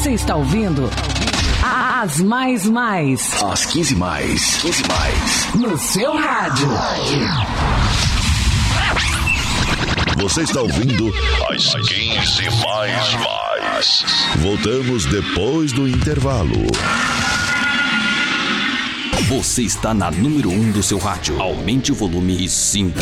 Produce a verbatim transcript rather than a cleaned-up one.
Você está ouvindo As Mais Mais. Às quinze mais. quinze mais. No seu rádio. Você está ouvindo As quinze mais mais. Voltamos depois do intervalo. Você está na número um do seu rádio. Aumente o volume e sinta.